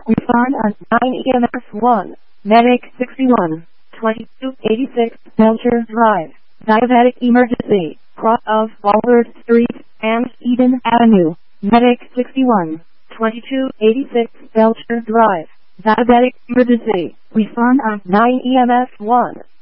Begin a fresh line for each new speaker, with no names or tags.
We found on 9 EMS 1, Medic 61, 2286 Belcher Drive, Diabetic Emergency, cross of Walworth Street and Eden Avenue. Medic 61, 2286 Belcher Drive, Diabetic Emergency. We found on 9 EMS 1.